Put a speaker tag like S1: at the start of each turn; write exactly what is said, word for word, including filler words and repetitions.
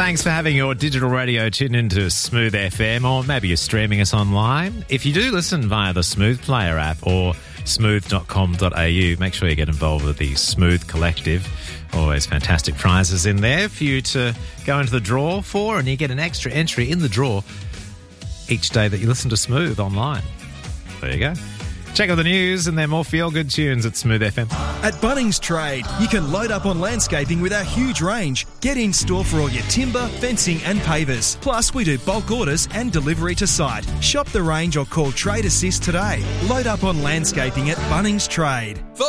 S1: Thanks for having your digital radio tuned into Smooth F M, or maybe you're streaming us online. If you do listen via the Smooth Player app or smooth dot com dot a u, make sure you get involved with the Smooth Collective. Always fantastic prizes in there for you to go into the draw for, and you get an extra entry in the draw each day that you listen to Smooth online. There you go. Check out the news and their more feel-good tunes at Smooth F M.
S2: At Bunnings Trade, you can load up on landscaping with our huge range. Get in store for all your timber, fencing and pavers. Plus, we do bulk orders and delivery to site. Shop the range or call Trade Assist today. Load up on landscaping at Bunnings Trade.